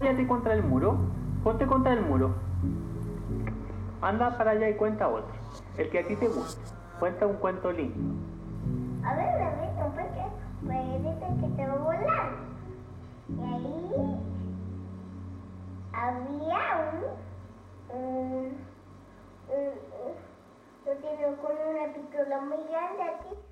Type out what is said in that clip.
apóyate contra el muro. Ponte contra el muro. Anda para allá y cuenta otro. El que a ti te guste. Cuenta un cuento lindo. A ver, bebito, porque dice que te va a volar. Y ahí había no tiene con una pistola muy grande aquí.